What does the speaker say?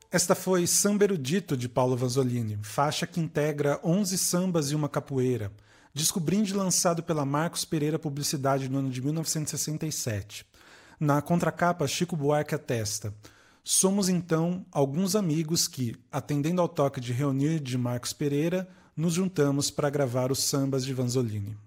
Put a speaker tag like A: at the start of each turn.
A: Esta foi Samba Erudito, de Paulo Vanzolini, faixa que integra 11 sambas e uma capoeira, disco brinde lançado pela Marcos Pereira Publicidade no ano de 1967. Na contracapa, Chico Buarque atesta: somos então alguns amigos que, atendendo ao toque de reunir de Marcos Pereira, nos juntamos para gravar os sambas de Vanzolini.